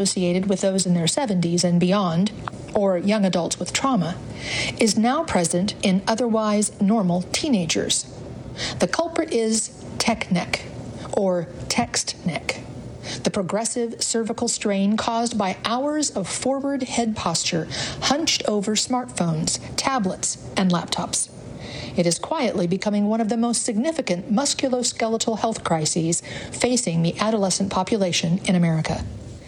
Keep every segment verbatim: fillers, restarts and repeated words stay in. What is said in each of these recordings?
associated with those in their seventies and beyond, or young adults with trauma, is now present in otherwise normal teenagers. The culprit is tech neck, or text neck, the progressive cervical strain caused by hours of forward head posture hunched over smartphones, tablets, and laptops. It is quietly becoming one of the most significant musculoskeletal health crises facing the adolescent population in America.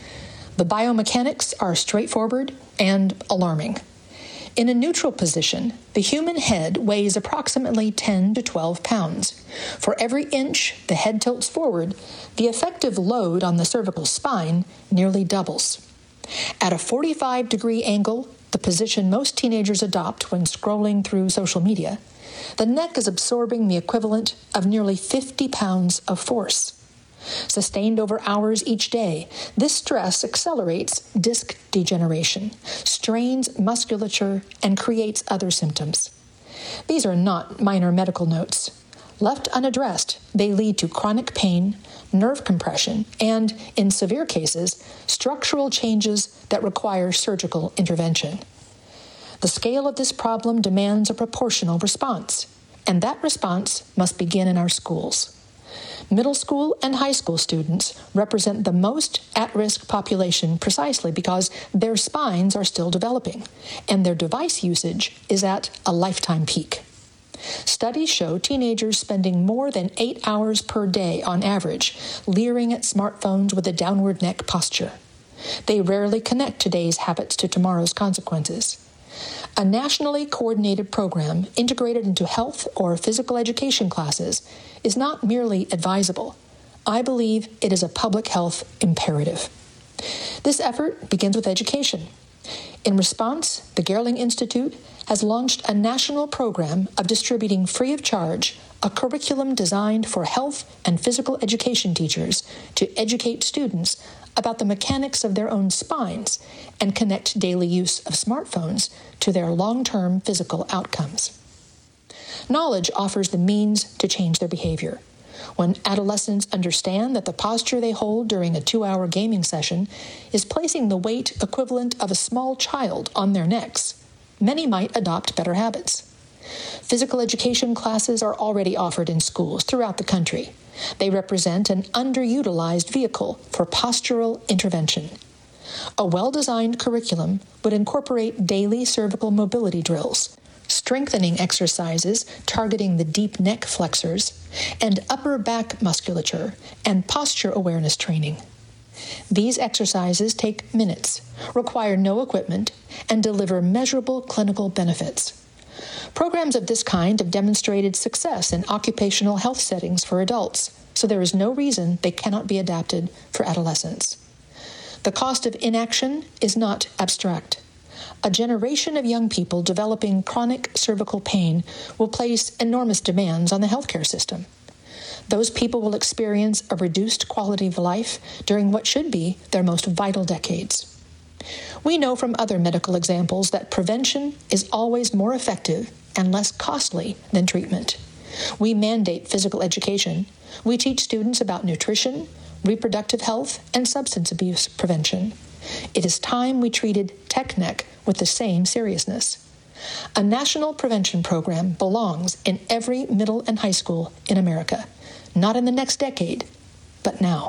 The biomechanics are straightforward and alarming. In a neutral position, the human head weighs approximately ten to twelve pounds. For every inch the head tilts forward, the effective load on the cervical spine nearly doubles. At a forty-five degree angle, the position most teenagers adopt when scrolling through social media, the neck is absorbing the equivalent of nearly fifty pounds of force. Sustained over hours each day, this stress accelerates disc degeneration, strains musculature, and creates other symptoms. These are not minor medical notes. Left unaddressed, they lead to chronic pain, nerve compression, and, in severe cases, structural changes that require surgical intervention. The scale of this problem demands a proportional response, and that response must begin in our schools. Middle school and high school students represent the most at-risk population precisely because their spines are still developing, and their device usage is at a lifetime peak. Studies show teenagers spending more than eight hours per day on average leering at smartphones with a downward neck posture. They rarely connect today's habits to tomorrow's consequences. A nationally coordinated program integrated into health or physical education classes is not merely advisable. I believe it is a public health imperative. This effort begins with education. In response, the Gerling Institute has launched a national program of distributing free of charge a curriculum designed for health and physical education teachers to educate students about the mechanics of their own spines and connect daily use of smartphones to their long-term physical outcomes. Knowledge offers the means to change their behavior. When adolescents understand that the posture they hold during a two-hour gaming session is placing the weight equivalent of a small child on their necks, many might adopt better habits. Physical education classes are already offered in schools throughout the country. They represent an underutilized vehicle for postural intervention. A well-designed curriculum would incorporate daily cervical mobility drills, strengthening exercises targeting the deep neck flexors, and upper back musculature and posture awareness training. These exercises take minutes, require no equipment, and deliver measurable clinical benefits. Programs of this kind have demonstrated success in occupational health settings for adults, so there is no reason they cannot be adapted for adolescents. The cost of inaction is not abstract. A generation of young people developing chronic cervical pain will place enormous demands on the healthcare system. Those people will experience a reduced quality of life during what should be their most vital decades. We know from other medical examples that prevention is always more effective and less costly than treatment. We mandate physical education. We teach students about nutrition, reproductive health, and substance abuse prevention. It is time we treated tech neck with the same seriousness. A national prevention program belongs in every middle and high school in America, not in the next decade, but now.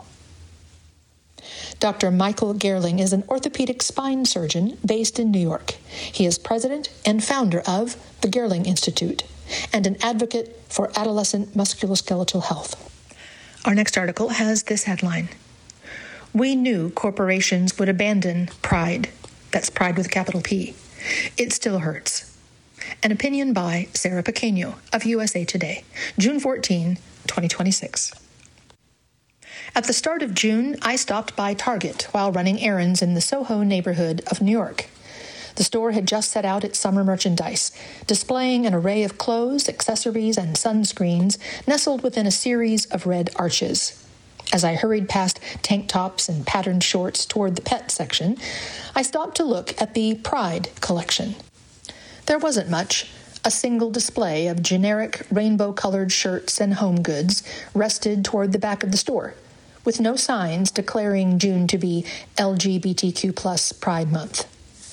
Doctor Michael Gerling is an orthopedic spine surgeon based in New York. He is president and founder of the Gerling Institute and an advocate for adolescent musculoskeletal health. Our next article has this headline: We knew corporations would abandon pride. That's pride with a capital P. It still hurts. An opinion by Sarah Pequeño of U S A Today, June fourteenth, twenty twenty-six. At the start of June, I stopped by Target while running errands in the Soho neighborhood of New York. The store had just set out its summer merchandise, displaying an array of clothes, accessories, and sunscreens nestled within a series of red arches. As I hurried past tank tops and patterned shorts toward the pet section, I stopped to look at the Pride collection. There wasn't much. A single display of generic rainbow-colored shirts and home goods rested toward the back of the store, with no signs declaring June to be L G B T Q plus Pride Month.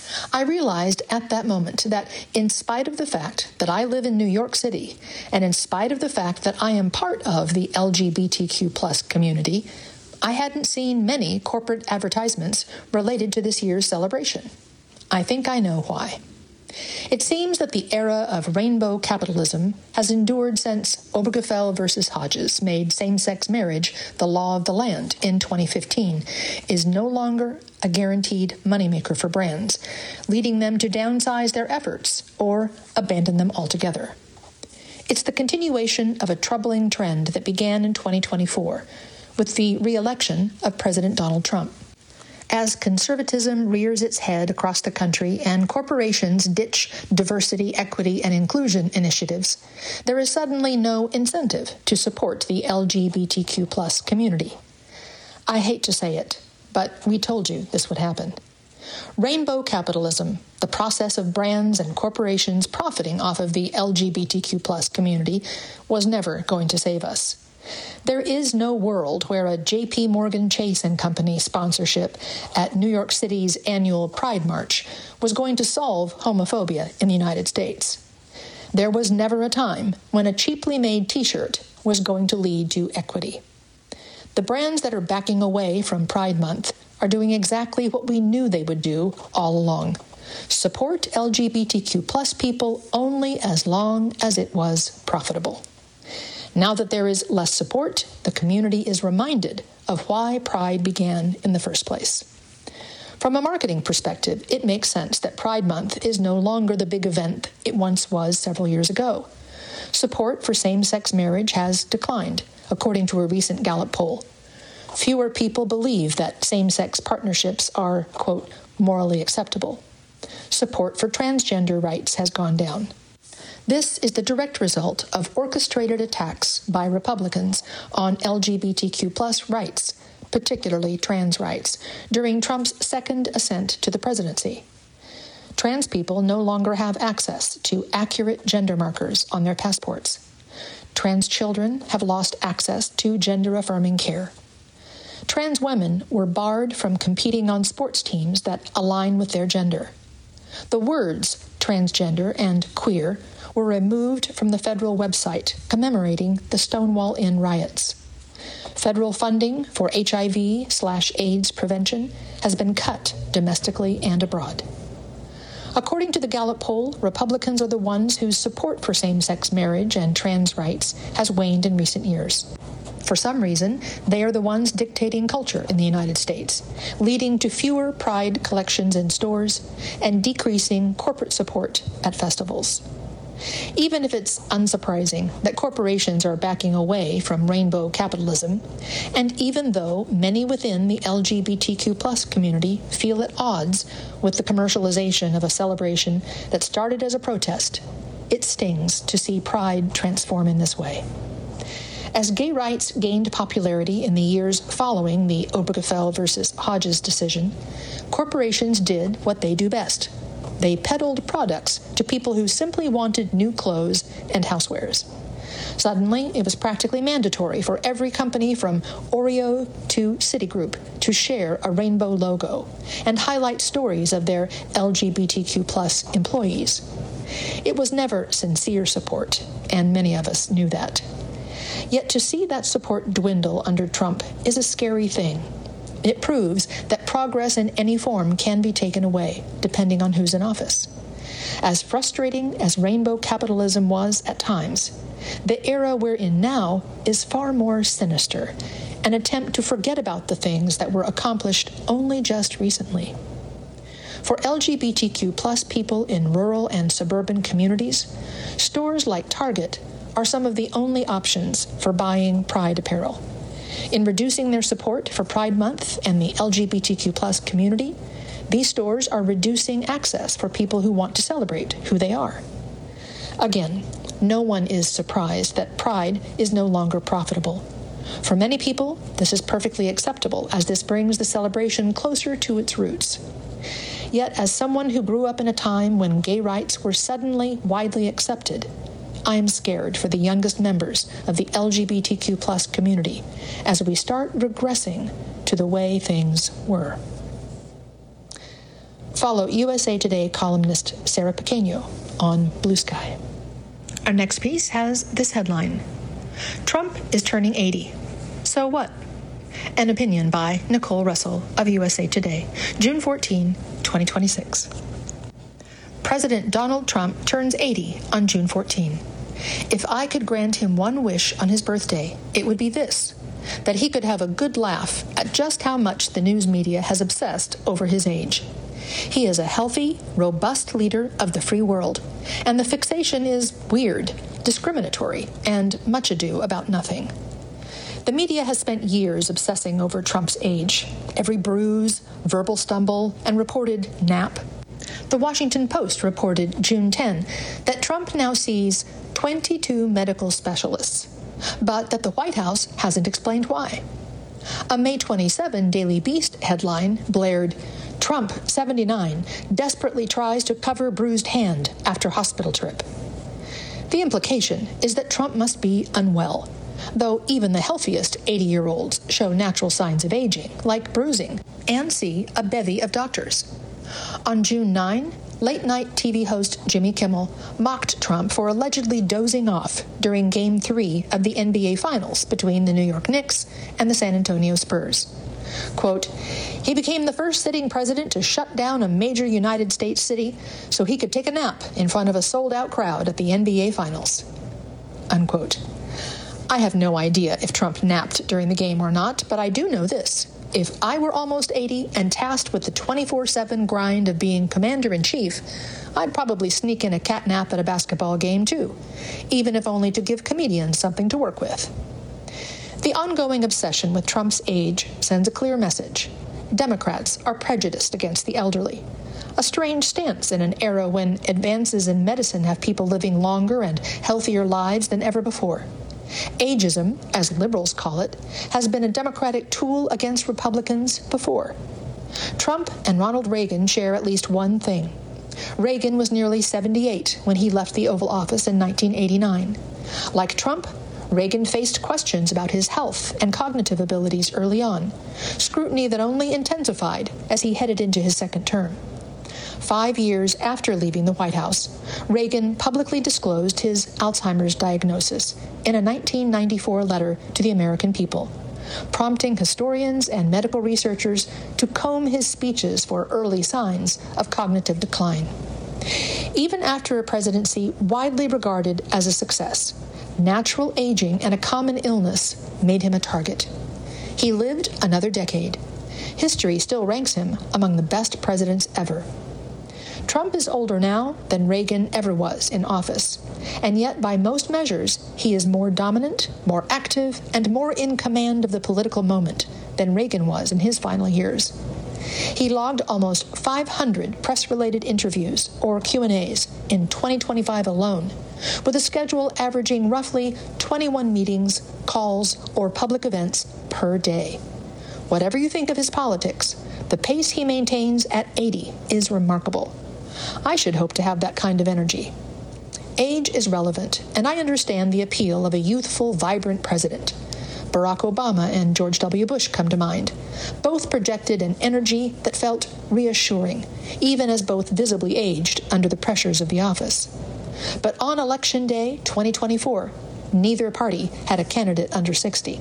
I realized at that moment that in spite of the fact that I live in New York City, and in spite of the fact that I am part of the L G B T Q plus community, I hadn't seen many corporate advertisements related to this year's celebration. I think I know why. It seems that the era of rainbow capitalism has endured since Obergefell versus Hodges made same-sex marriage the law of the land in twenty fifteen, is no longer a guaranteed moneymaker for brands, leading them to downsize their efforts or abandon them altogether. It's the continuation of a troubling trend that began in twenty twenty-four with the re-election of President Donald Trump. As conservatism rears its head across the country and corporations ditch diversity, equity, and inclusion initiatives, there is suddenly no incentive to support the L G B T Q plus community. I hate to say it, but we told you this would happen. Rainbow capitalism, the process of brands and corporations profiting off of the L G B T Q plus community, was never going to save us. There is no world where a J P Morgan Chase and Company sponsorship at New York City's annual Pride March was going to solve homophobia in the United States. There was never a time when a cheaply made T-shirt was going to lead to equity. The brands that are backing away from Pride Month are doing exactly what we knew they would do all along: support L G B T Q plus people only as long as it was profitable. Now that there is less support, the community is reminded of why Pride began in the first place. From a marketing perspective, it makes sense that Pride Month is no longer the big event it once was several years ago. Support for same-sex marriage has declined, according to a recent Gallup poll. Fewer people believe that same-sex partnerships are, quote, morally acceptable. Support for transgender rights has gone down. This is the direct result of orchestrated attacks by Republicans on L G B T Q plus rights, particularly trans rights, during Trump's second ascent to the presidency. Trans people no longer have access to accurate gender markers on their passports. Trans children have lost access to gender-affirming care. Trans women were barred from competing on sports teams that align with their gender. The words transgender and queer were removed from the federal website commemorating the Stonewall Inn riots. Federal funding for H I V slash AIDS prevention has been cut domestically and abroad. According to the Gallup poll, Republicans are the ones whose support for same-sex marriage and trans rights has waned in recent years. For some reason, they are the ones dictating culture in the United States, leading to fewer Pride collections in stores and decreasing corporate support at festivals. Even if it's unsurprising that corporations are backing away from rainbow capitalism, and even though many within the L G B T Q plus community feel at odds with the commercialization of a celebration that started as a protest, it stings to see Pride transform in this way. As gay rights gained popularity in the years following the Obergefell versus Hodges decision, corporations did what they do best. They peddled products to people who simply wanted new clothes and housewares. Suddenly, it was practically mandatory for every company from Oreo to Citigroup to share a rainbow logo and highlight stories of their L G B T Q plus employees. It was never sincere support, and many of us knew that. Yet to see that support dwindle under Trump is a scary thing. It proves that progress in any form can be taken away, depending on who's in office. As frustrating as rainbow capitalism was at times, the era we're in now is far more sinister, an attempt to forget about the things that were accomplished only just recently. For L G B T Q plus people in rural and suburban communities, stores like Target are some of the only options for buying Pride apparel. In reducing their support for Pride Month and the L G B T Q plus community, these stores are reducing access for people who want to celebrate who they are. Again, no one is surprised that Pride is no longer profitable. For many people, this is perfectly acceptable, as this brings the celebration closer to its roots. Yet, as someone who grew up in a time when gay rights were suddenly widely accepted, I am scared for the youngest members of the L G B T Q plus community as we start regressing to the way things were. Follow U S A Today columnist Sarah Pequeño on Blue Sky. Our next piece has this headline: Trump is turning eighty. So what? An opinion by Nicole Russell of U S A Today, June fourteenth, twenty twenty-six. President Donald Trump turns eighty on June fourteenth. If I could grant him one wish on his birthday, it would be this: that he could have a good laugh at just how much the news media has obsessed over his age. He is a healthy, robust leader of the free world, and the fixation is weird, discriminatory, and much ado about nothing. The media has spent years obsessing over Trump's age, every bruise, verbal stumble, and reported nap. The Washington Post reported June tenth that Trump now sees twenty-two medical specialists, but that the White House hasn't explained why. A May twenty-seventh Daily Beast headline blared, Trump, seventy-nine, desperately tries to cover bruised hand after hospital trip. The implication is that Trump must be unwell, though even the healthiest eighty-year-olds show natural signs of aging, like bruising, and see a bevy of doctors. On June ninth, late-night T V host Jimmy Kimmel mocked Trump for allegedly dozing off during Game three of the N B A Finals between the New York Knicks and the San Antonio Spurs. Quote, he became the first sitting president to shut down a major United States city so he could take a nap in front of a sold-out crowd at the N B A Finals. Unquote. I have no idea if Trump napped during the game or not, but I do know this. If I were almost eighty and tasked with the twenty-four seven grind of being commander-in-chief, I'd probably sneak in a cat nap at a basketball game, too, even if only to give comedians something to work with. The ongoing obsession with Trump's age sends a clear message. Democrats are prejudiced against the elderly. A strange stance in an era when advances in medicine have people living longer and healthier lives than ever before. Ageism, as liberals call it, has been a Democratic tool against Republicans before. Trump and Ronald Reagan share at least one thing. Reagan was nearly seventy-eight when he left the Oval Office in nineteen eighty-nine. Like Trump, Reagan faced questions about his health and cognitive abilities early on, scrutiny that only intensified as he headed into his second term. Five years after leaving the White House, Reagan publicly disclosed his Alzheimer's diagnosis in a nineteen ninety-four letter to the American people, prompting historians and medical researchers to comb his speeches for early signs of cognitive decline. Even after a presidency widely regarded as a success, natural aging and a common illness made him a target. He lived another decade. History still ranks him among the best presidents ever. Trump is older now than Reagan ever was in office, and yet by most measures, he is more dominant, more active, and more in command of the political moment than Reagan was in his final years. He logged almost five hundred press-related interviews, or Q and A's, in twenty twenty-five alone, with a schedule averaging roughly twenty-one meetings, calls, or public events per day. Whatever you think of his politics, the pace he maintains at eighty is remarkable. I should hope to have that kind of energy. Age is relevant, and I understand the appeal of a youthful, vibrant president. Barack Obama and George W. Bush come to mind. Both projected an energy that felt reassuring, even as both visibly aged under the pressures of the office. But on Election Day twenty twenty-four, neither party had a candidate under sixty.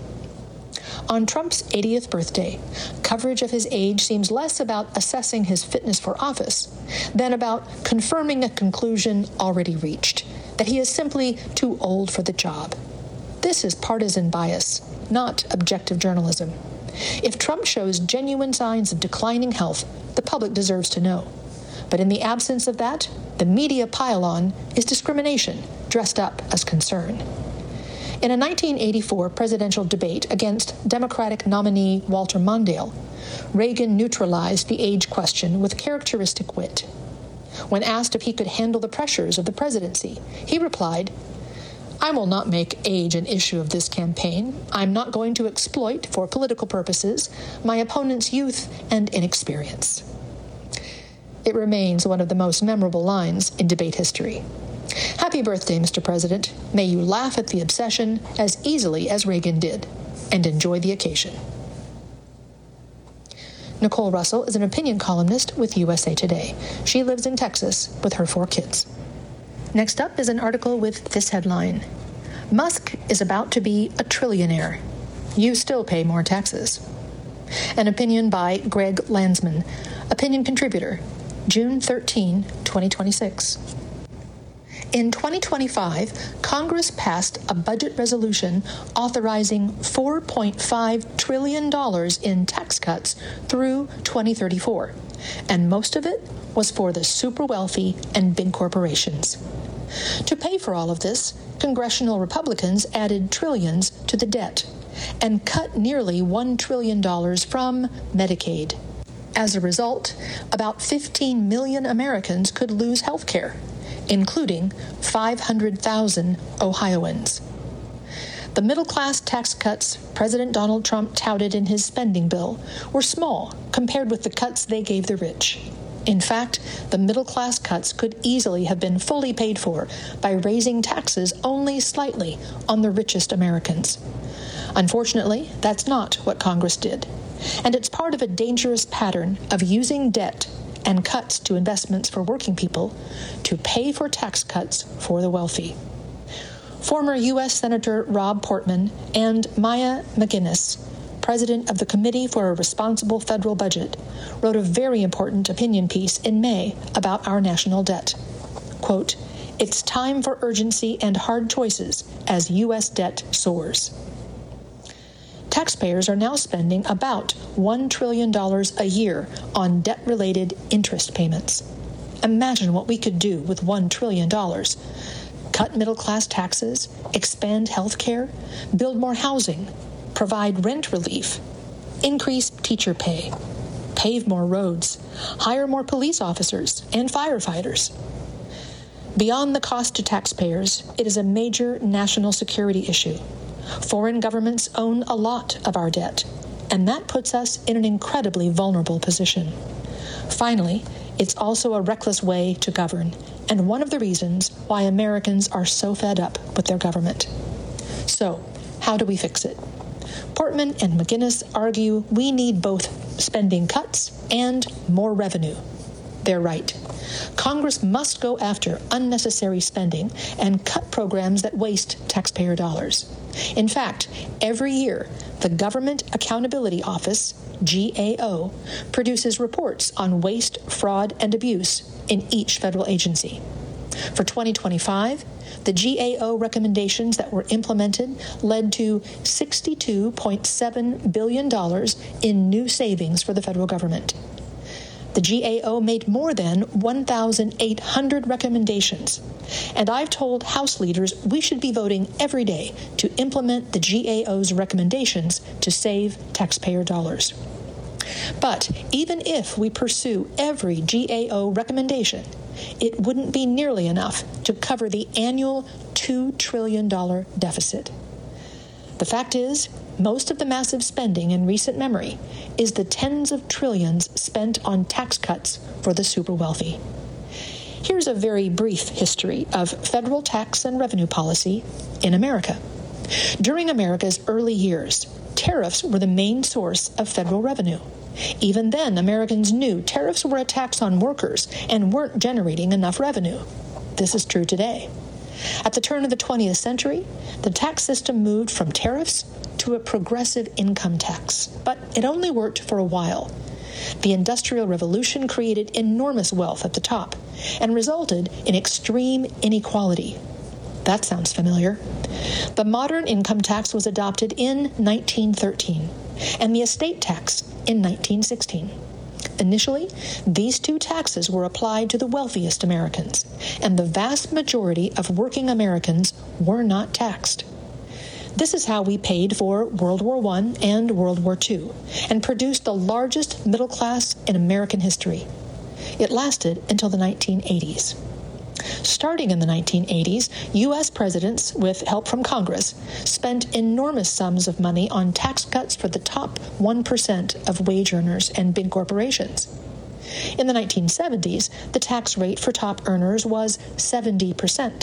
On Trump's eightieth birthday, coverage of his age seems less about assessing his fitness for office than about confirming a conclusion already reached, that he is simply too old for the job. This is partisan bias, not objective journalism. If Trump shows genuine signs of declining health, the public deserves to know. But in the absence of that, the media pile-on is discrimination dressed up as concern. In a nineteen eighty-four presidential debate against Democratic nominee Walter Mondale, Reagan neutralized the age question with characteristic wit. When asked if he could handle the pressures of the presidency, he replied, "I will not make age an issue of this campaign. I'm not going to exploit, for political purposes, my opponent's youth and inexperience." It remains one of the most memorable lines in debate history. Having Happy birthday, Mister President. May you laugh at the obsession as easily as Reagan did, and enjoy the occasion. Nicole Russell is an opinion columnist with U S A Today. She lives in Texas with her four kids. Next up is an article with this headline: Musk is about to be a trillionaire. You still pay more taxes. An opinion by Greg Landsman, opinion contributor, June thirteenth, twenty twenty-six. In twenty twenty-five, Congress passed a budget resolution authorizing four point five trillion dollars in tax cuts through twenty thirty-four, and most of it was for the super wealthy and big corporations. To pay for all of this, congressional Republicans added trillions to the debt and cut nearly one trillion dollars from Medicaid. As a result, about fifteen million Americans could lose health care, including five hundred thousand Ohioans. The middle-class tax cuts President Donald Trump touted in his spending bill were small compared with the cuts they gave the rich. In fact, the middle-class cuts could easily have been fully paid for by raising taxes only slightly on the richest Americans. Unfortunately, that's not what Congress did, and it's part of a dangerous pattern of using debt and cuts to investments for working people to pay for tax cuts for the wealthy. Former U S Senator Rob Portman and Maya McGuinness, president of the Committee for a Responsible Federal Budget, wrote a very important opinion piece in May about our national debt. Quote, "It's time for urgency and hard choices as U S debt soars." Taxpayers are now spending about one trillion dollars a year on debt-related interest payments. Imagine what we could do with one trillion dollars. Cut middle-class taxes, expand health care, build more housing, provide rent relief, increase teacher pay, pave more roads, hire more police officers and firefighters. Beyond the cost to taxpayers, it is a major national security issue. Foreign governments own a lot of our debt, and that puts us in an incredibly vulnerable position. Finally, it's also a reckless way to govern, and one of the reasons why Americans are so fed up with their government. So, how do we fix it? Portman and McGuinness argue we need both spending cuts and more revenue. They're right. Congress must go after unnecessary spending and cut programs that waste taxpayer dollars. In fact, every year, the Government Accountability Office, G A O, produces reports on waste, fraud, and abuse in each federal agency. For twenty twenty-five, the G A O recommendations that were implemented led to sixty-two point seven billion dollars in new savings for the federal government. The G A O made more than one thousand eight hundred recommendations, and I've told House leaders we should be voting every day to implement the G A O's recommendations to save taxpayer dollars. But even if we pursue every G A O recommendation, it wouldn't be nearly enough to cover the annual two trillion dollars deficit. The fact is, most of the massive spending in recent memory is the tens of trillions spent on tax cuts for the super wealthy. Here's a very brief history of federal tax and revenue policy in America. During America's early years, tariffs were the main source of federal revenue. Even then, Americans knew tariffs were a tax on workers and weren't generating enough revenue. This is true today. At the turn of the twentieth century, the tax system moved from tariffs to a progressive income tax, but it only worked for a while. The Industrial Revolution created enormous wealth at the top and resulted in extreme inequality. That sounds familiar. The modern income tax was adopted in nineteen thirteen, and the estate tax in nineteen sixteen. Initially, these two taxes were applied to the wealthiest Americans, and the vast majority of working Americans were not taxed. This is how we paid for World War One and World War Two, and produced the largest middle class in American history. It lasted until the nineteen eighties. Starting in the nineteen eighties, U S presidents, with help from Congress, spent enormous sums of money on tax cuts for the top one percent of wage earners and big corporations. In the nineteen seventies, the tax rate for top earners was seventy percent.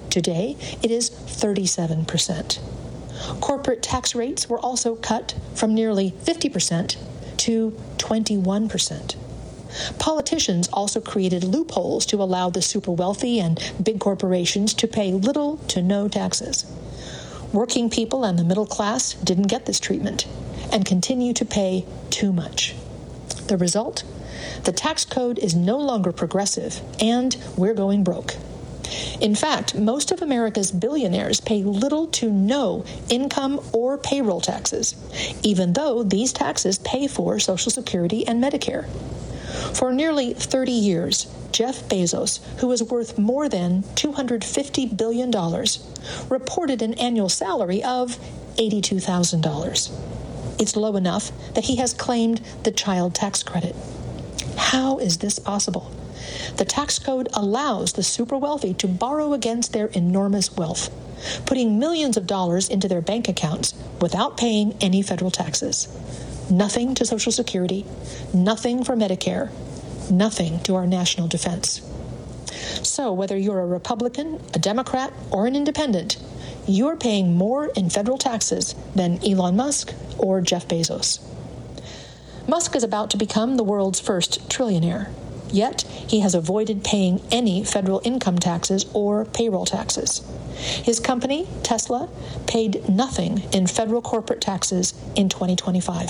Today, it is thirty-seven percent. Corporate tax rates were also cut from nearly fifty percent to twenty-one percent. Politicians also created loopholes to allow the super wealthy and big corporations to pay little to no taxes. Working people and the middle class didn't get this treatment and continue to pay too much. The result? The tax code is no longer progressive, and we're going broke. In fact, most of America's billionaires pay little to no income or payroll taxes, even though these taxes pay for Social Security and Medicare. For nearly thirty years, Jeff Bezos, who is worth more than two hundred fifty billion dollars, reported an annual salary of eighty-two thousand dollars. It's low enough that he has claimed the child tax credit. How is this possible? The tax code allows the super wealthy to borrow against their enormous wealth, putting millions of dollars into their bank accounts without paying any federal taxes. Nothing to Social Security, nothing for Medicare, nothing to our national defense. So whether you're a Republican, a Democrat, or an independent, you're paying more in federal taxes than Elon Musk or Jeff Bezos. Musk is about to become the world's first trillionaire, yet he has avoided paying any federal income taxes or payroll taxes. His company, Tesla, paid nothing in federal corporate taxes in twenty twenty-five.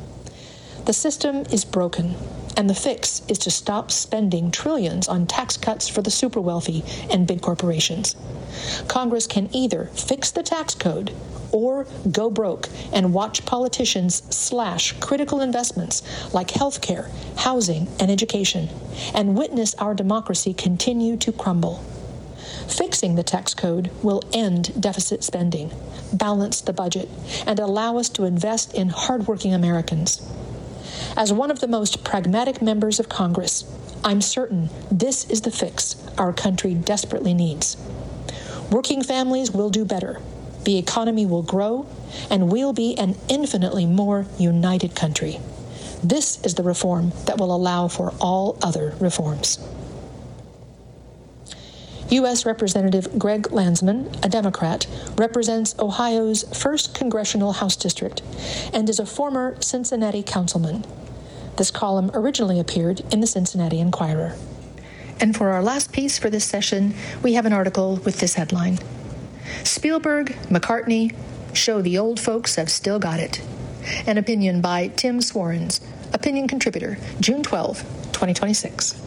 The system is broken, and the fix is to stop spending trillions on tax cuts for the super wealthy and big corporations. Congress can either fix the tax code or go broke and watch politicians slash critical investments like healthcare, housing, and education, and witness our democracy continue to crumble. Fixing the tax code will end deficit spending, balance the budget, and allow us to invest in hardworking Americans. As one of the most pragmatic members of Congress, I'm certain this is the fix our country desperately needs. Working families will do better, the economy will grow, and we'll be an infinitely more united country. This is the reform that will allow for all other reforms. U S Representative Greg Landsman, a Democrat, represents Ohio's first congressional House district and is a former Cincinnati councilman. This column originally appeared in the Cincinnati Enquirer. And for our last piece for this session, we have an article with this headline: Spielberg, McCartney, show the old folks have still got it. An opinion by Tim Swarens, opinion contributor, June twelfth, twenty twenty-six.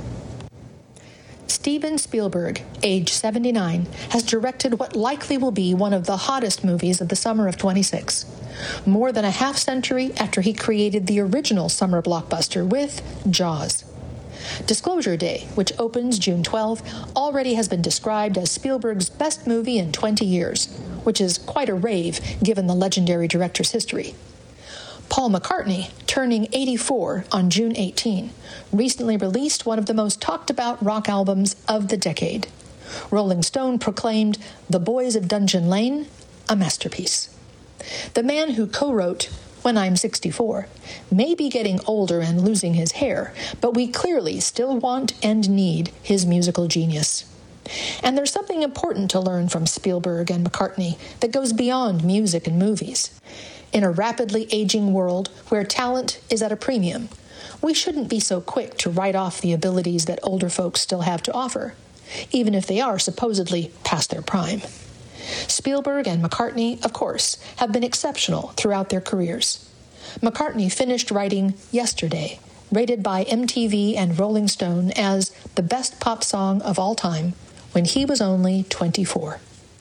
Steven Spielberg, age seventy-nine, has directed what likely will be one of the hottest movies of the summer of twenty-six, more than a half century after he created the original summer blockbuster with Jaws. Disclosure Day, which opens June twelfth, already has been described as Spielberg's best movie in twenty years, which is quite a rave given the legendary director's history. Paul McCartney, turning eighty-four on June eighteenth, recently released one of the most talked-about rock albums of the decade. Rolling Stone proclaimed The Boys of Dungeon Lane a masterpiece. The man who co-wrote When I'm sixty-four may be getting older and losing his hair, but we clearly still want and need his musical genius. And there's something important to learn from Spielberg and McCartney that goes beyond music and movies. In a rapidly aging world where talent is at a premium, we shouldn't be so quick to write off the abilities that older folks still have to offer, even if they are supposedly past their prime. Spielberg and McCartney, of course, have been exceptional throughout their careers. McCartney finished writing Yesterday, rated by M T V and Rolling Stone as the best pop song of all time, when he was only twenty-four.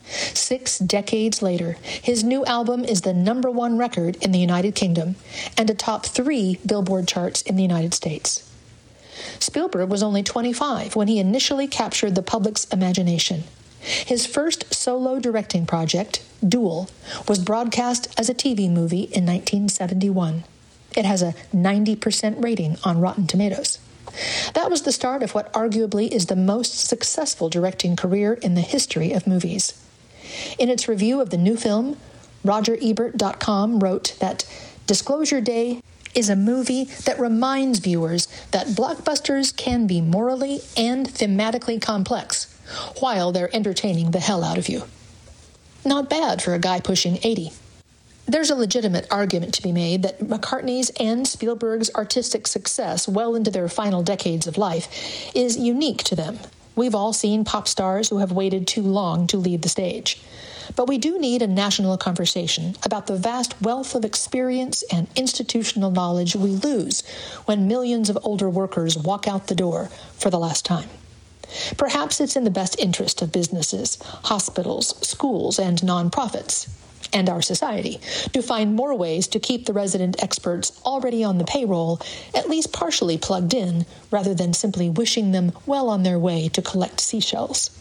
Six decades later, his new album is the number one record in the United Kingdom and a top three Billboard charts in the United States. Spielberg was only twenty-five when he initially captured the public's imagination. His first solo directing project, Duel, was broadcast as a T V movie in nineteen seventy-one. It has a ninety percent rating on Rotten Tomatoes. That was the start of what arguably is the most successful directing career in the history of movies. In its review of the new film, Roger Ebert dot com wrote that Disclosure Day is a movie that reminds viewers that blockbusters can be morally and thematically complex, while they're entertaining the hell out of you. Not bad for a guy pushing eighty. There's a legitimate argument to be made that McCartney's and Spielberg's artistic success well into their final decades of life is unique to them. We've all seen pop stars who have waited too long to leave the stage. But we do need a national conversation about the vast wealth of experience and institutional knowledge we lose when millions of older workers walk out the door for the last time. Perhaps it's in the best interest of businesses, hospitals, schools, and nonprofits, and our society, to find more ways to keep the resident experts already on the payroll at least partially plugged in, rather than simply wishing them well on their way to collect seashells.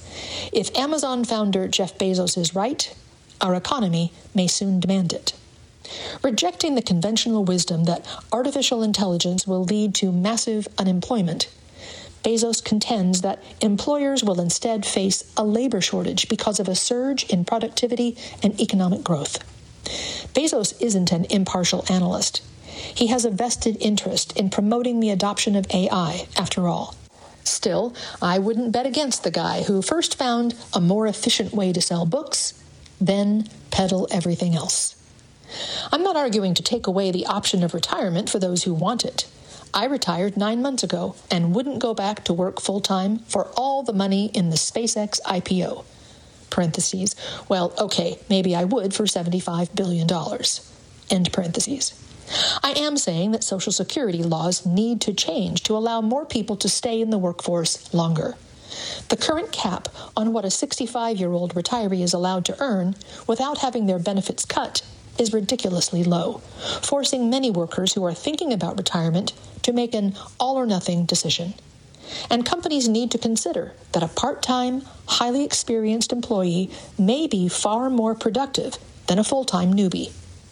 If Amazon founder Jeff Bezos is right, our economy may soon demand it. Rejecting the conventional wisdom that artificial intelligence will lead to massive unemployment, Bezos contends that employers will instead face a labor shortage because of a surge in productivity and economic growth. Bezos isn't an impartial analyst. He has a vested interest in promoting the adoption of A I, after all. Still, I wouldn't bet against the guy who first found a more efficient way to sell books, then peddle everything else. I'm not arguing to take away the option of retirement for those who want it. I retired nine months ago and wouldn't go back to work full-time for all the money in the SpaceX I P O. Parentheses. Well, okay, maybe I would for seventy-five billion dollars. End parentheses. I am saying that Social Security laws need to change to allow more people to stay in the workforce longer. The current cap on what a sixty-five-year-old retiree is allowed to earn without having their benefits cut is ridiculously low, forcing many workers who are thinking about retirement to make an all-or-nothing decision. And companies need to consider that a part-time, highly experienced employee may be far more productive than a full-time newbie.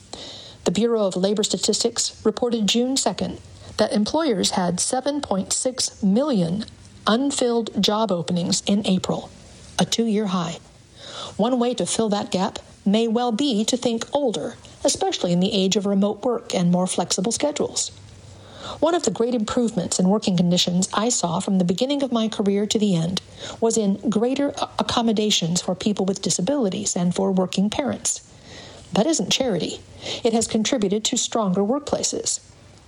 The Bureau of Labor Statistics reported June second that employers had seven point six million unfilled job openings in April, a two-year high. One way to fill that gap may well be to think older, especially in the age of remote work and more flexible schedules. One of the great improvements in working conditions I saw from the beginning of my career to the end was in greater accommodations for people with disabilities and for working parents. That isn't charity. It has contributed to stronger workplaces.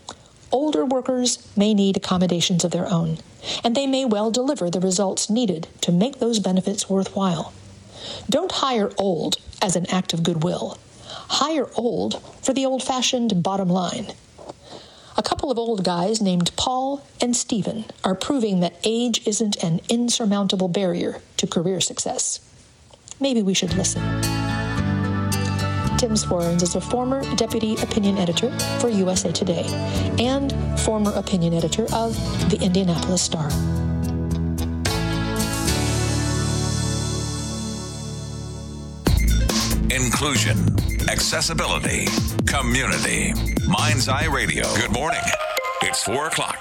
Older workers may need accommodations of their own, and they may well deliver the results needed to make those benefits worthwhile. Don't hire old as an act of goodwill. Hire old for the old-fashioned bottom line. A couple of old guys named Paul and Stephen are proving that age isn't an insurmountable barrier to career success. Maybe we should listen. Tim Sporrans is a former deputy opinion editor for U S A Today and former opinion editor of the Indianapolis Star. Inclusion, accessibility, community. Mind's Eye Radio. Good morning. It's four o'clock.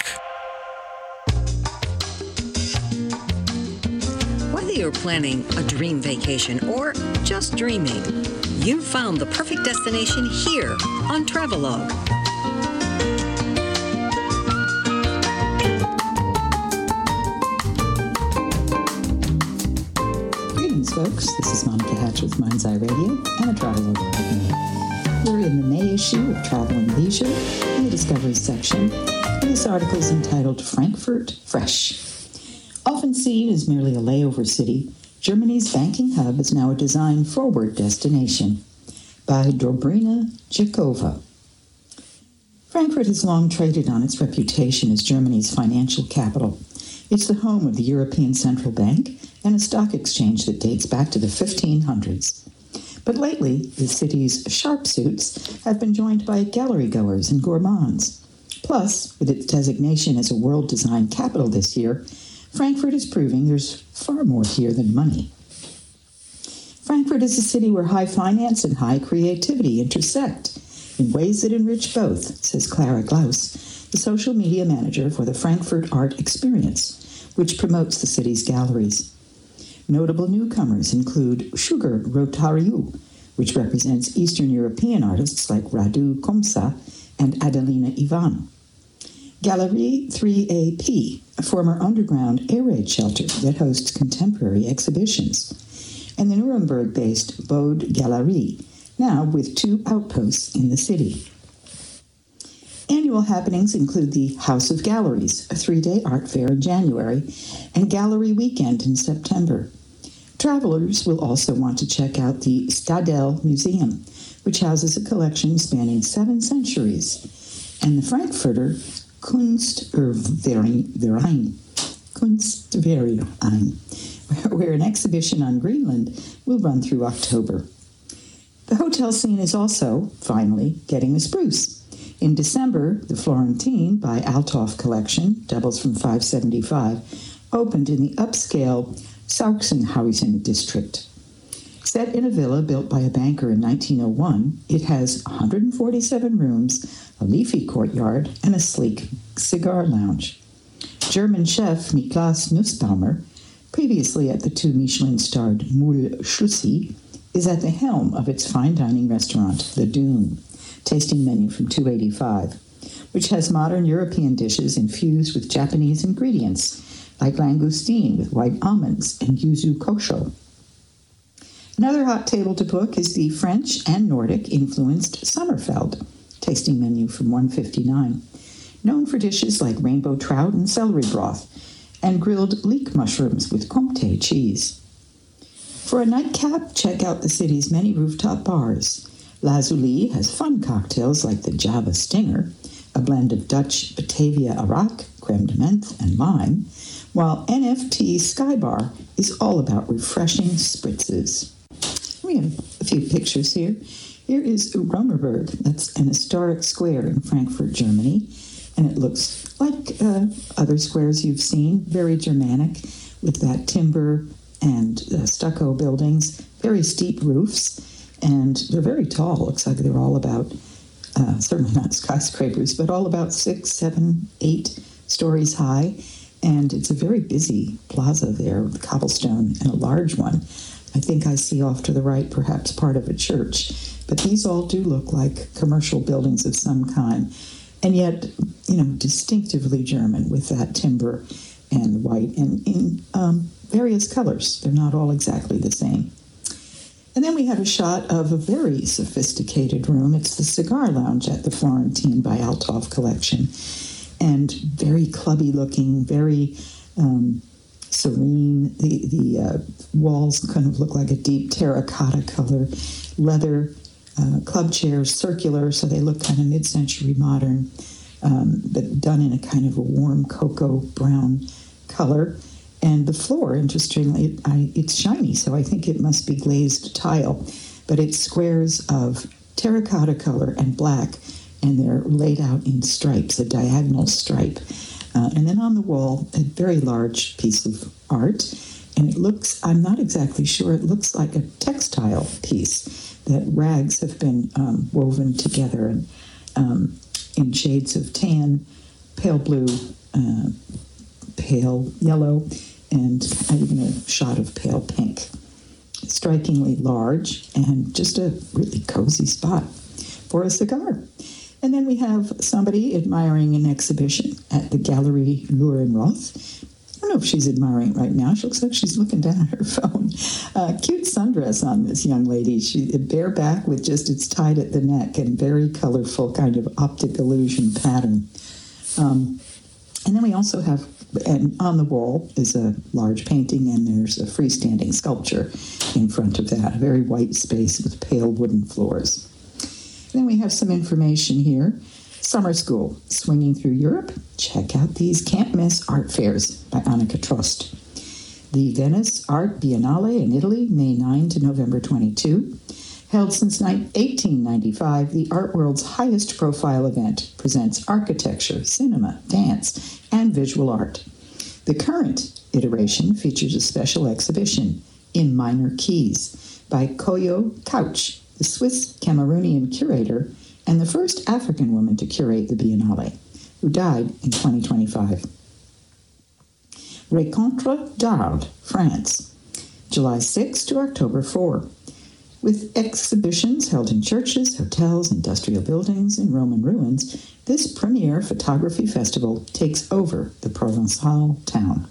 Whether you're planning a dream vacation or just dreaming, you've found the perfect destination here on Travelogue. Greetings, folks. This is Monica Hatch with Mind's Eye Radio and a Travelogue partner. We're in the May issue of Travel and Leisure in the Discovery section, and this article is entitled Frankfurt Fresh. Often seen as merely a layover city, Germany's banking hub is now a design-forward destination, by Dobrina Jakova. Frankfurt has long traded on its reputation as Germany's financial capital. It's the home of the European Central Bank and a stock exchange that dates back to the fifteen hundreds. But lately, the city's sharp suits have been joined by gallery-goers and gourmands. Plus, with its designation as a world design capital this year, Frankfurt is proving there's far more here than money. Frankfurt is a city where high finance and high creativity intersect in ways that enrich both, says Clara Glaus, the social media manager for the Frankfurt Art Experience, which promotes the city's galleries. Notable newcomers include Sugar Rotariu, which represents Eastern European artists like Radu Komsa and Adelina Ivan. Galerie three A P, a former underground air raid shelter that hosts contemporary exhibitions, and the Nuremberg-based Bode Galerie, now with two outposts in the city. Annual happenings include the House of Galleries, a three-day art fair in January, and Gallery Weekend in September. Travelers will also want to check out the Stadel Museum, which houses a collection spanning seven centuries, and the Frankfurter Kunstverein, Kunstverein, where an exhibition on Greenland will run through October. The hotel scene is also, finally, getting a spruce. In December, the Florentine by Althoff Collection, doubles from five seventy-five, opened in the upscale Sachsenhausen district. Set in a villa built by a banker in nineteen oh one, it has one hundred forty-seven rooms, a leafy courtyard, and a sleek cigar lounge. German chef Niklas Nussbaumer, previously at the two Michelin-starred Moule Schlussi, is at the helm of its fine dining restaurant, The Dune, tasting menu from two eighty-five, which has modern European dishes infused with Japanese ingredients, like langoustine with white almonds and yuzu kosho. Another hot table to book is the French and Nordic-influenced Sommerfeld, tasting menu from one fifty-nine, known for dishes like rainbow trout and celery broth, and grilled leek mushrooms with Comté cheese. For a nightcap, check out the city's many rooftop bars. Lazuli has fun cocktails like the Java Stinger, a blend of Dutch Batavia Arak, creme de menthe, and lime, while N F T Sky Bar is all about refreshing spritzes. We have a few pictures here. Here is Romerberg. That's an historic square in Frankfurt, Germany, and it looks like uh, other squares you've seen, very Germanic, with that timber and uh, stucco buildings, very steep roofs, and they're very tall. Looks like they're all about, uh, certainly not skyscrapers, but all about six, seven, eight stories high. And it's a very busy plaza there with cobblestone and a large one. I think I see off to the right perhaps part of a church. But these all do look like commercial buildings of some kind. And yet, you know, distinctively German with that timber and white and in um, various colors. They're not all exactly the same. And then we have a shot of a very sophisticated room. It's the cigar lounge at the Florentine by Althoff Collection. And very clubby looking, very um, serene. The, the uh, walls kind of look like a deep terracotta color. Leather uh, club chairs, circular, so they look kind of mid-century modern, um, but done in a kind of a warm cocoa brown color. And the floor, interestingly, I, it's shiny, so I think it must be glazed tile. But it's squares of terracotta color and black, and they're laid out in stripes, a diagonal stripe. Uh, and then on the wall, a very large piece of art. And it looks, I'm not exactly sure, it looks like a textile piece that rags have been um, woven together and um, in shades of tan, pale blue, uh, pale yellow, and even a shot of pale pink. Strikingly large and just a really cozy spot for a cigar. And then we have somebody admiring an exhibition at the Galerie Lurenroth. I don't know if she's admiring it right now. She looks like she's looking down at her phone. Uh, cute sundress on this young lady. She bareback with just it's tied at the neck and very colorful kind of optic illusion pattern. Um, and then we also have, and on the wall is a large painting, and there's a freestanding sculpture in front of that, a very white space with pale wooden floors. Then we have some information here. Summer School, Swinging Through Europe. Check out these can't miss art fairs by Annika Trost. The Venice Art Biennale in Italy, May ninth to November twenty-second. Held since eighteen ninety-five, the art world's highest profile event presents architecture, cinema, dance, and visual art. The current iteration features a special exhibition, In Minor Keys, by Koyo Couch, the Swiss Cameroonian curator and the first African woman to curate the Biennale, who died in twenty twenty-five. Rencontre d'Arles, France, July sixth to October fourth, with exhibitions held in churches, hotels, industrial buildings, and Roman ruins, this premier photography festival takes over the Provençal town.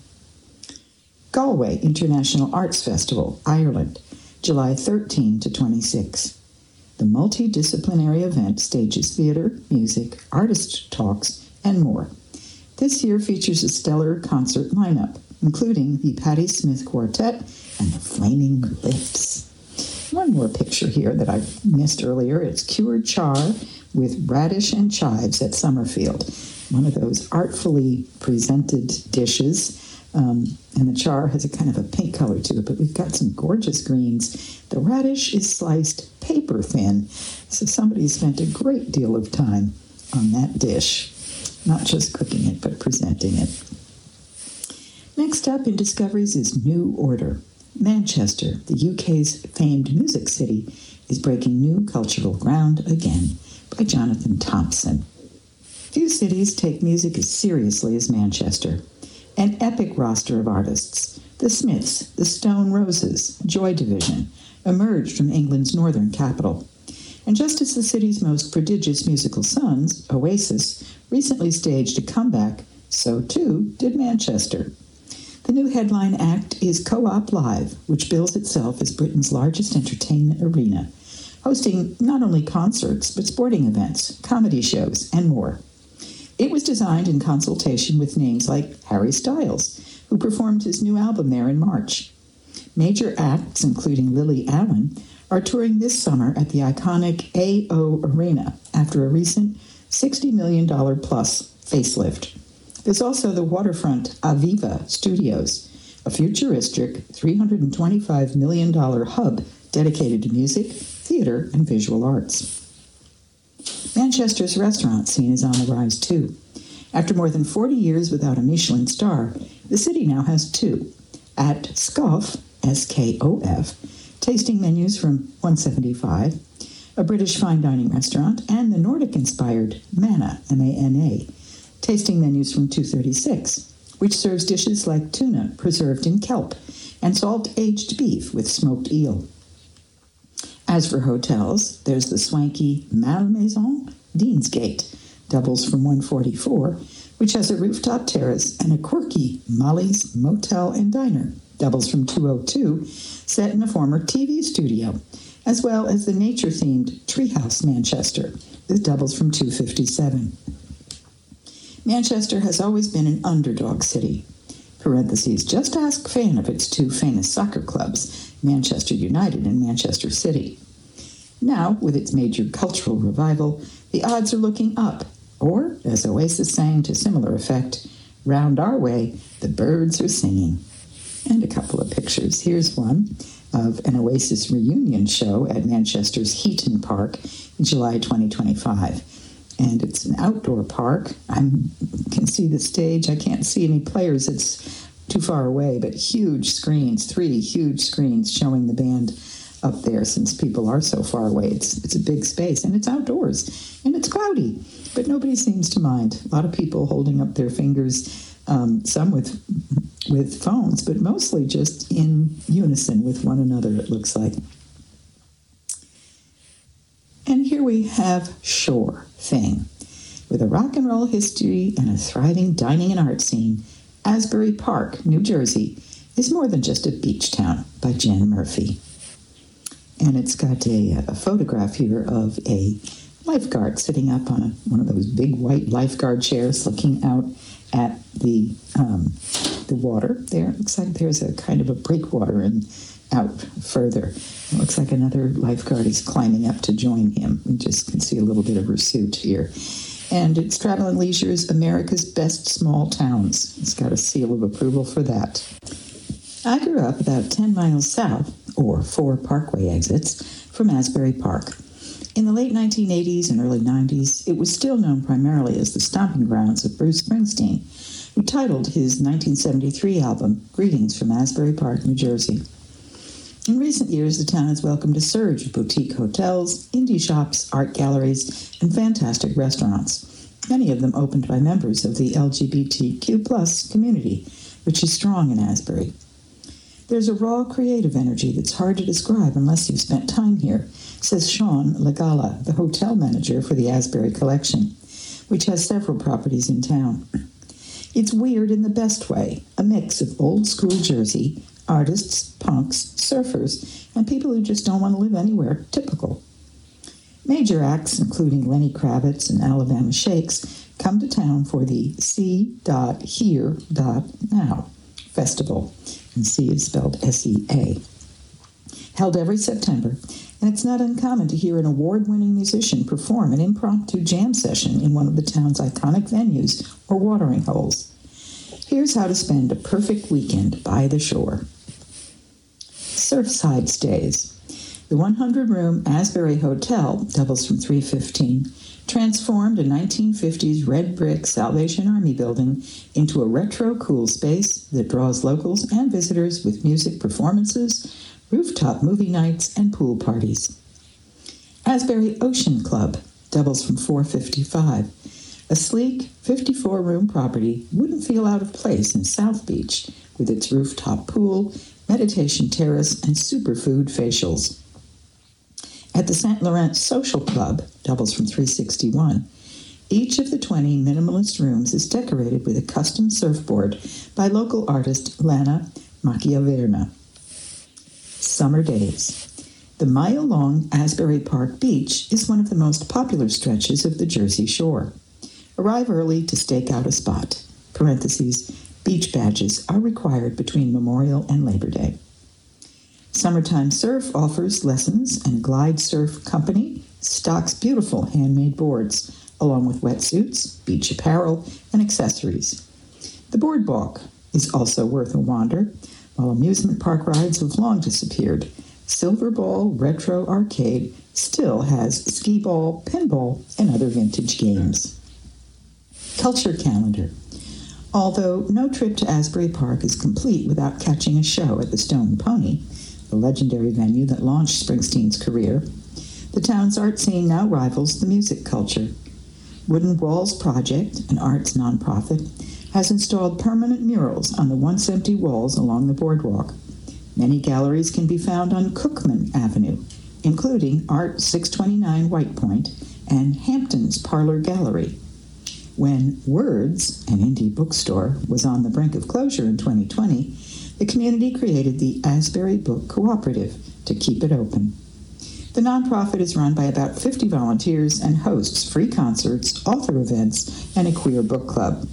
Galway International Arts Festival, Ireland, July thirteenth to twenty-sixth. The multidisciplinary event stages theater, music, artist talks, and more. This year features a stellar concert lineup, including the Patti Smith Quartet and the Flaming Lips. One more picture here that I missed earlier. It's cured char with radish and chives at Summerfield, one of those artfully presented dishes. Um, and the char has a kind of a pink color to it, but we've got some gorgeous greens. The radish is sliced paper thin, so somebody spent a great deal of time on that dish, not just cooking it, but presenting it. Next up in Discoveries is New Order. Manchester, the U K's famed music city, is breaking new cultural ground again, by Jonathan Thompson. Few cities take music as seriously as Manchester. An epic roster of artists, the Smiths, the Stone Roses, Joy Division, emerged from England's northern capital. And just as the city's most prodigious musical sons, Oasis, recently staged a comeback, so too did Manchester. The new headline act is Co-op Live, which bills itself as Britain's largest entertainment arena, hosting not only concerts, but sporting events, comedy shows, and more. It was designed in consultation with names like Harry Styles, who performed his new album there in March. Major acts, including Lily Allen, are touring this summer at the iconic A O Arena after a recent sixty million dollars plus facelift. There's also the waterfront Aviva Studios, a futuristic three hundred twenty-five million dollars hub dedicated to music, theater, and visual arts. Manchester's restaurant scene is on the rise, too. After more than forty years without a Michelin star, the city now has two. At Scoff, S K O F, tasting menus from one seventy-five, a British fine dining restaurant, and the Nordic-inspired Mana, M A N A, tasting menus from two thirty-six, which serves dishes like tuna preserved in kelp and salt-aged beef with smoked eel. As for hotels, there's the swanky Malmaison Deansgate, doubles from one forty-four, which has a rooftop terrace, and a quirky Molly's Motel and Diner, doubles from two oh two, set in a former T V studio, as well as the nature-themed Treehouse Manchester, with doubles from two fifty-seven. Manchester has always been an underdog city. Parentheses, just ask fan of its two famous soccer clubs, Manchester United and Manchester City. Now, with its major cultural revival, the odds are looking up, or, as Oasis sang to similar effect, round our way, the birds are singing. And a couple of pictures. Here's one of an Oasis reunion show at Manchester's Heaton Park in July twenty twenty-five. And it's an outdoor park. I can see the stage. I can't see any players. It's too far away, but huge screens, three huge screens showing the band up there since people are so far away. It's it's a big space, and it's outdoors, and it's cloudy, but nobody seems to mind. A lot of people holding up their fingers, um, some with with phones, but mostly just in unison with one another, it looks like. And here we have Sure Thing. With a rock and roll history and a thriving dining and art scene, Asbury Park, New Jersey, is more than just a beach town, by Jen Murphy. And it's got a, a photograph here of a lifeguard sitting up on a, one of those big white lifeguard chairs looking out at the um, the water there. It looks like there's a kind of a breakwater and out further. It looks like another lifeguard is climbing up to join him. You just can see a little bit of her suit here. And it's Travel and Leisure's America's Best Small Towns. It's got a seal of approval for that. I grew up about ten miles south, or four Parkway exits, from Asbury Park. In the late nineteen eighties and early nineties, it was still known primarily as the stomping grounds of Bruce Springsteen, who titled his nineteen seventy-three album, Greetings from Asbury Park, New Jersey. In recent years, the town has welcomed a surge of boutique hotels, indie shops, art galleries, and fantastic restaurants, many of them opened by members of the L G B T Q plus community, which is strong in Asbury. There's a raw creative energy that's hard to describe unless you've spent time here, says Sean Legala, the hotel manager for the Asbury Collection. which has several properties in town. It's weird in the best way, a mix of old-school Jersey, artists, punks, surfers, and people who just don't want to live anywhere, typical. Major acts, including Lenny Kravitz and Alabama Shakes, come to town for the C Here Now Festival, and C is spelled S E A. Held every September, and it's not uncommon to hear an award-winning musician perform an impromptu jam session in one of the town's iconic venues or watering holes. Here's how to spend a perfect weekend by the shore. Surfside stays. The one hundred room Asbury Hotel doubles from three fifteen, transformed a nineteen fifties red brick Salvation Army building into a retro cool space that draws locals and visitors with music performances, rooftop movie nights, and pool parties. Asbury Ocean Club doubles from four fifty-five. A sleek fifty-four room property wouldn't feel out of place in South Beach with its rooftop pool, meditation terrace, and superfood facials. At the Saint Laurent Social Club doubles from three sixty-one. Each of the twenty minimalist rooms is decorated with a custom surfboard by local artist Lana Macchiaverna. Summer days. The mile-long Asbury Park Beach is one of the most popular stretches of the Jersey Shore. Arrive early to stake out a spot. Parentheses, beach badges are required between Memorial and Labor Day. Summertime Surf offers lessons, and Glide Surf Company stocks beautiful handmade boards, along with wetsuits, beach apparel, and accessories. The boardwalk is also worth a wander, while amusement park rides have long disappeared. Silver Ball Retro Arcade still has skee ball, pinball, and other vintage games. Culture calendar. Although no trip to Asbury Park is complete without catching a show at the Stone Pony, the legendary venue that launched Springsteen's career, the town's art scene now rivals the music culture. Wooden Walls Project, an arts nonprofit, has installed permanent murals on the once empty walls along the boardwalk. Many galleries can be found on Cookman Avenue, including Art six twenty-nine White Point and Hampton's Parlor Gallery. When Words, an indie bookstore, was on the brink of closure in twenty twenty, the community created the Asbury Book Cooperative to keep it open. The nonprofit is run by about fifty volunteers and hosts free concerts, author events, and a queer book club.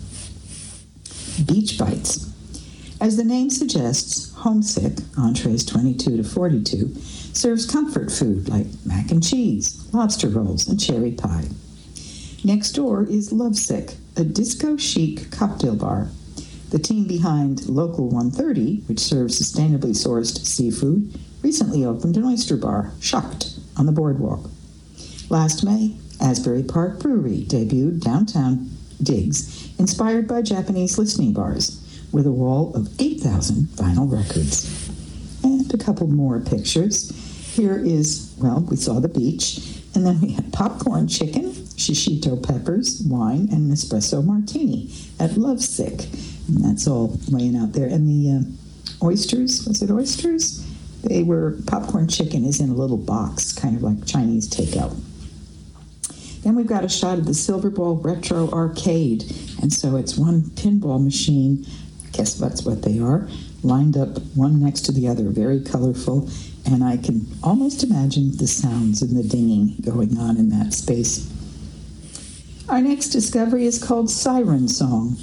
Beach Bites. As the name suggests, Homesick, entrees twenty-two to forty-two, serves comfort food like mac and cheese, lobster rolls, and cherry pie. Next door is Lovesick, a disco-chic cocktail bar. The team behind Local one thirty, which serves sustainably sourced seafood, recently opened an oyster bar, Shocked, on the boardwalk. Last May, Asbury Park Brewery debuted downtown digs inspired by Japanese listening bars with a wall of eight thousand vinyl records. And a couple more pictures. Here is, well, we saw the beach, and then we had popcorn chicken, shishito peppers, wine, and an espresso martini at Lovesick. And that's all laying out there. And the uh, oysters, was it oysters? They were, popcorn chicken is in a little box, kind of like Chinese takeout. Then we've got a shot of the Silver Ball Retro Arcade. And so it's one pinball machine, I guess that's what they are, lined up one next to the other, very colorful. And I can almost imagine the sounds and the dinging going on in that space. Our next discovery is called Siren Song.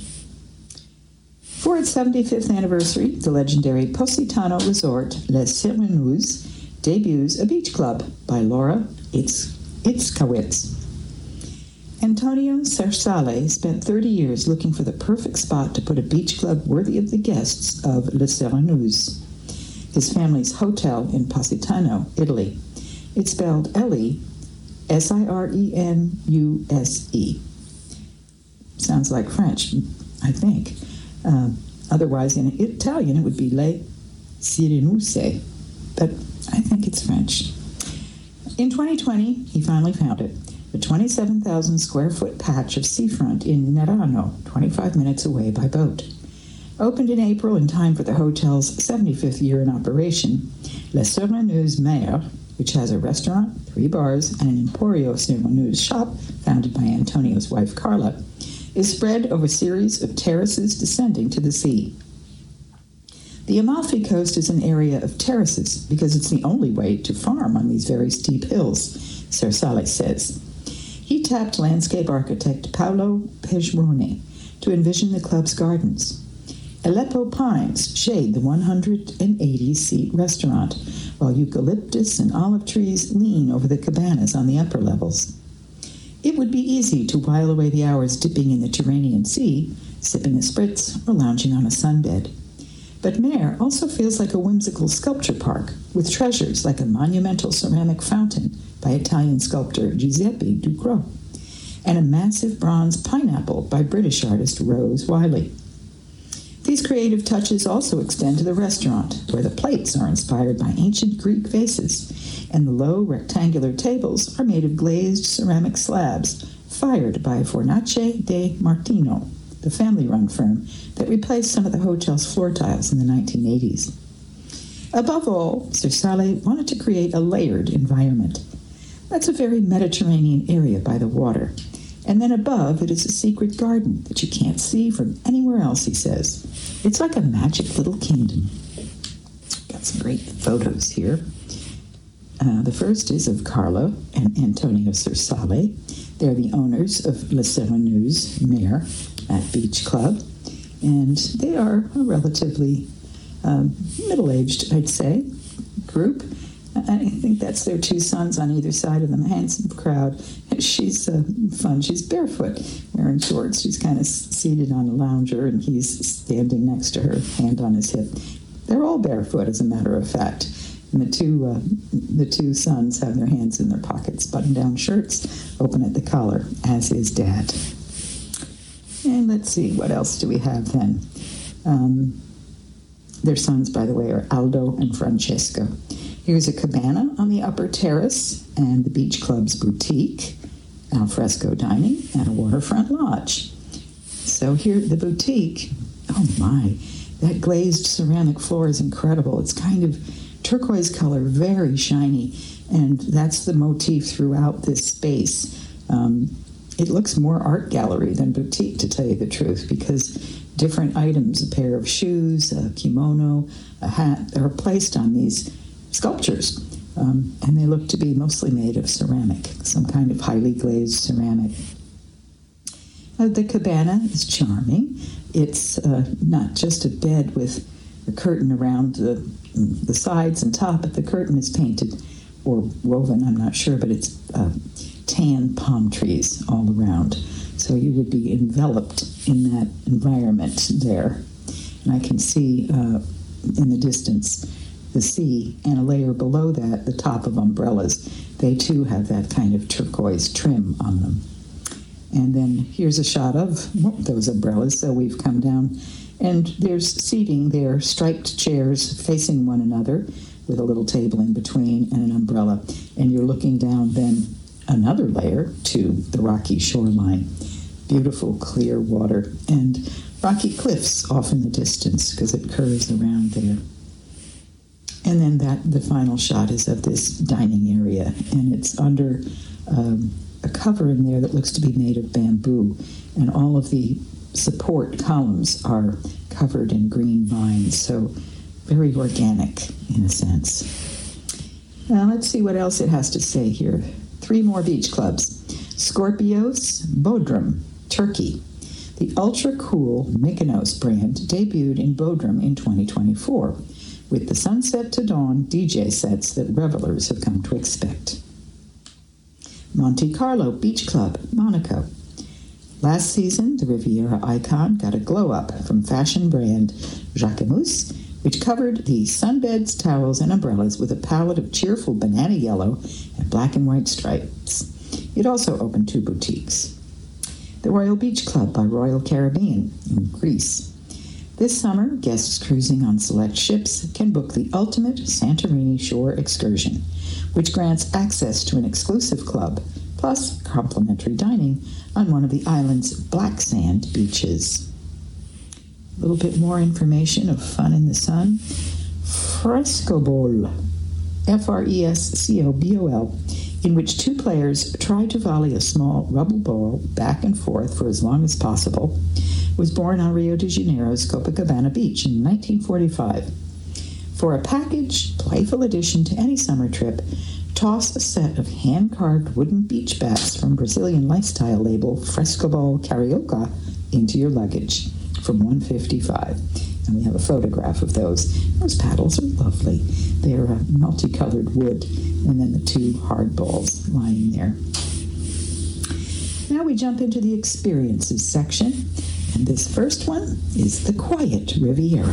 For its seventy-fifth anniversary, the legendary Positano resort, Les Sirenous, debuts a beach club by Laura Itz- Itzkowitz. Antonio Cersale spent thirty years looking for the perfect spot to put a beach club worthy of the guests of Les Sirenous, his family's hotel in Positano, Italy. It's spelled L E S I R E N U S E. Sounds like French, I think. Uh, otherwise, in Italian, it would be Le Sirenuse, but I think it's French. In twenty twenty, he finally found it, a twenty-seven thousand square foot patch of seafront in Nerano, twenty-five minutes away by boat. Opened in April in time for the hotel's seventy-fifth year in operation, Les Sirenous Mer, which has a restaurant, three bars, and an Emporio Sirenous shop, founded by Antonio's wife Carla, is spread over a series of terraces descending to the sea. The Amalfi Coast is an area of terraces because it's the only way to farm on these very steep hills, Cersale says. He tapped landscape architect Paolo Pejroni to envision the club's gardens. Aleppo pines shade the one hundred eighty seat restaurant, while eucalyptus and olive trees lean over the cabanas on the upper levels. It would be easy to while away the hours dipping in the Tyrrhenian Sea, sipping a spritz, or lounging on a sunbed. But Mer also feels like a whimsical sculpture park, with treasures like a monumental ceramic fountain by Italian sculptor Giuseppe Ducrot, and a massive bronze pineapple by British artist Rose Wiley. These creative touches also extend to the restaurant, where the plates are inspired by ancient Greek vases, and the low rectangular tables are made of glazed ceramic slabs fired by Fornace de Martino, the family-run firm that replaced some of the hotel's floor tiles in the nineteen eighties. Above all, Cersale wanted to create a layered environment. That's a very Mediterranean area by the water. And then above, it is a secret garden that you can't see from anywhere else, he says. It's like a magic little kingdom. Got some great photos here. Uh, the first is of Carlo and Antonio Cersale. They're the owners of La Sereneuse Mer at Beach Club. And they are a relatively um, middle-aged, I'd say, group. I think that's their two sons on either side of them, a handsome crowd. She's uh, fun. She's barefoot, wearing shorts. She's kind of seated on a lounger, and he's standing next to her, hand on his hip. They're all barefoot, as a matter of fact. And the two uh, the two sons have their hands in their pockets, button-down shirts, open at the collar, as is Dad. And let's see, what else do we have then? Um, their sons, by the way, are Aldo and Francesco. Here's a cabana on the upper terrace and the Beach Club's boutique, al fresco dining, and a waterfront lodge. So here, the boutique, oh my, that glazed ceramic floor is incredible. It's kind of turquoise color, very shiny, and that's the motif throughout this space. Um, it looks more art gallery than boutique, to tell you the truth, because different items, a pair of shoes, a kimono, a hat, are placed on these sculptures, um, and they look to be mostly made of ceramic, some kind of highly glazed ceramic. Uh, the cabana is charming. It's uh, not just a bed with a curtain around the, the sides and top, but the curtain is painted or woven, I'm not sure, but it's uh, tan palm trees all around. So you would be enveloped in that environment there. And I can see uh, in the distance the sea, and a layer below that, the top of umbrellas. They too have that kind of turquoise trim on them. And then here's a shot of those umbrellas. So we've come down, and there's seating there, striped chairs facing one another with a little table in between and an umbrella. And you're looking down then another layer to the rocky shoreline. Beautiful, clear water and rocky cliffs off in the distance because it curves around there. And then that the final shot is of this dining area, and it's under um, a cover in there that looks to be made of bamboo, and all of the support columns are covered in green vines, so very organic in a sense. Now let's see what else it has to say here. Three more beach clubs. Scorpios Bodrum, Turkey. The ultra-cool Mykonos brand debuted in Bodrum in twenty twenty-four. With the sunset to dawn D J sets that revelers have come to expect. Monte Carlo Beach Club, Monaco. Last season, the Riviera icon got a glow-up from fashion brand Jacquemus, which covered the sunbeds, towels, and umbrellas with a palette of cheerful banana yellow and black and white stripes. It also opened two boutiques. The Royal Beach Club by Royal Caribbean in Greece. This summer, guests cruising on select ships can book the ultimate Santorini shore excursion, which grants access to an exclusive club, plus complimentary dining on one of the island's black sand beaches. A little bit more information of fun in the sun. Frescobol, F R E S C O B O L, in which two players try to volley a small rubble ball back and forth for as long as possible, was born on Rio de Janeiro's Copacabana Beach in nineteen forty-five. For a package, playful addition to any summer trip, toss a set of hand-carved wooden beach bats from Brazilian lifestyle label Frescobol Carioca into your luggage from one hundred fifty-five dollars. And we have a photograph of those. Those paddles are lovely. They're uh, multicolored wood, and then the two hard balls lying there. Now we jump into the experiences section, and this first one is the quiet Riviera.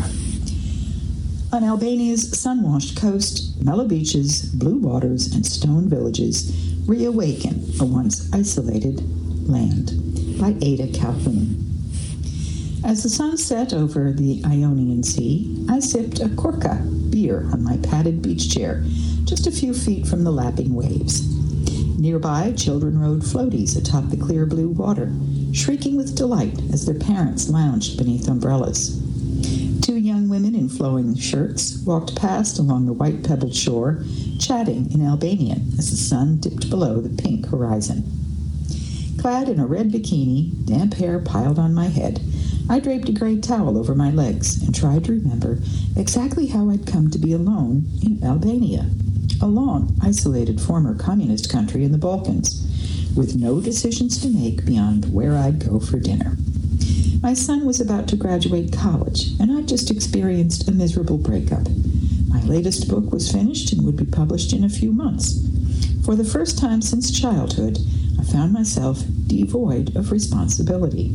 On Albania's sun-washed coast, mellow beaches, blue waters, and stone villages reawaken a once isolated land. By Ada Calhoun. As the sun set over the Ionian Sea, I sipped a Korka beer on my padded beach chair, just a few feet from the lapping waves. Nearby, children rode floaties atop the clear blue water, shrieking with delight as their parents lounged beneath umbrellas. Two young women in flowing shirts walked past along the white pebbled shore, chatting in Albanian as the sun dipped below the pink horizon. Clad in a red bikini, damp hair piled on my head, I draped a gray towel over my legs and tried to remember exactly how I'd come to be alone in Albania, a long, isolated former communist country in the Balkans, with no decisions to make beyond where I'd go for dinner. My son was about to graduate college, and I'd just experienced a miserable breakup. My latest book was finished and would be published in a few months. For the first time since childhood, I found myself devoid of responsibility.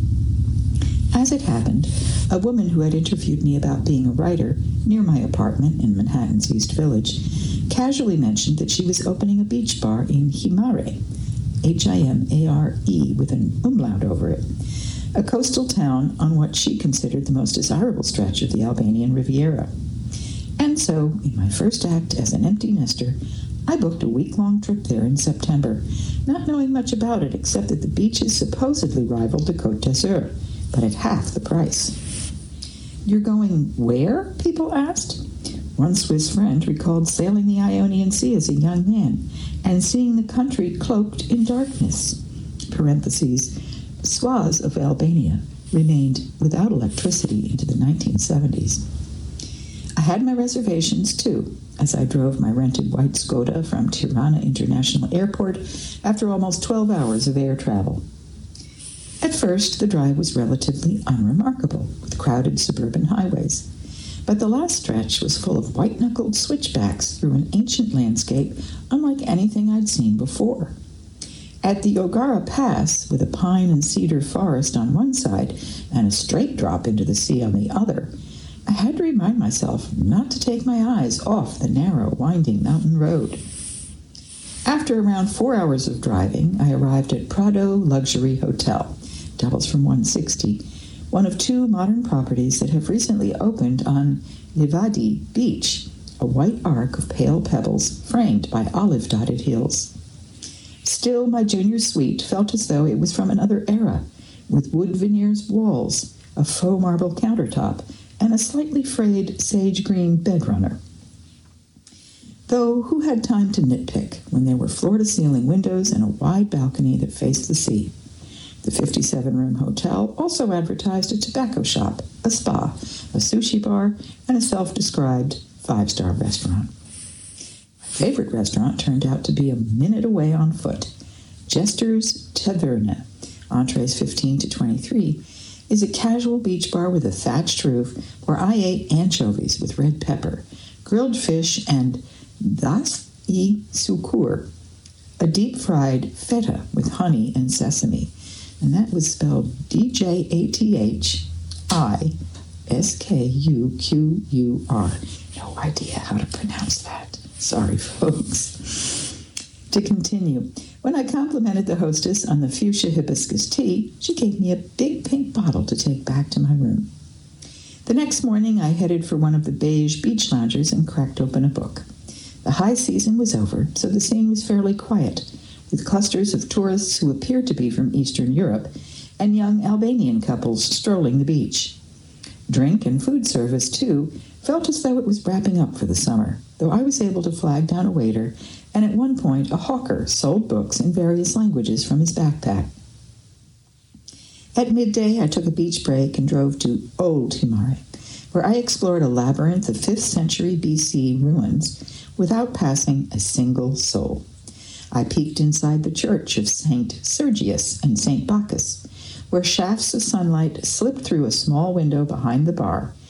As it happened, a woman who had interviewed me about being a writer near my apartment in Manhattan's East Village casually mentioned that she was opening a beach bar in Himare, H I M A R E with an umlaut over it, a coastal town on what she considered the most desirable stretch of the Albanian Riviera. And so, in my first act as an empty nester, I booked a week-long trip there in September, not knowing much about it except that the beaches supposedly rivaled the Côte d'Azur, but at half the price. "You're going where?" people asked. One Swiss friend recalled sailing the Ionian Sea as a young man and seeing the country cloaked in darkness. Parentheses, swaths of Albania remained without electricity into the nineteen seventies. I had my reservations, too, as I drove my rented white Skoda from Tirana International Airport after almost twelve hours of air travel. At first, the drive was relatively unremarkable, with crowded suburban highways. But the last stretch was full of white-knuckled switchbacks through an ancient landscape unlike anything I'd seen before. At the Ogara Pass, with a pine and cedar forest on one side and a straight drop into the sea on the other, I had to remind myself not to take my eyes off the narrow, winding mountain road. After around four hours of driving, I arrived at Prado Luxury Hotel, doubles from one sixty, one of two modern properties that have recently opened on Livadi Beach, a white arc of pale pebbles framed by olive-dotted hills. Still, my junior suite felt as though it was from another era, with wood veneers walls, a faux marble countertop, and a slightly frayed sage-green bedrunner. Though who had time to nitpick when there were floor-to-ceiling windows and a wide balcony that faced the sea? The fifty-seven room hotel also advertised a tobacco shop, a spa, a sushi bar, and a self-described five-star restaurant. My favorite restaurant turned out to be a minute away on foot. Jester's Taverna, entrees fifteen to twenty-three, is a casual beach bar with a thatched roof where I ate anchovies with red pepper, grilled fish, and das I sukur, a deep-fried feta with honey and sesame. And that was spelled D J A T H I S K U Q U R. No idea how to pronounce that. Sorry, folks. To continue, when I complimented the hostess on the fuchsia hibiscus tea, she gave me a big pink bottle to take back to my room. The next morning, I headed for one of the beige beach loungers and cracked open a book. The high season was over, so the scene was fairly quiet, with clusters of tourists who appeared to be from Eastern Europe and young Albanian couples strolling the beach. Drink and food service, too, felt as though it was wrapping up for the summer, though I was able to flag down a waiter, and at one point a hawker sold books in various languages from his backpack. At midday, I took a beach break and drove to Old Himare, where I explored a labyrinth of fifth century B C ruins without passing a single soul. I peeked inside the church of Saint Sergius and Saint Bacchus, where shafts of sunlight slipped through a small window behind the bar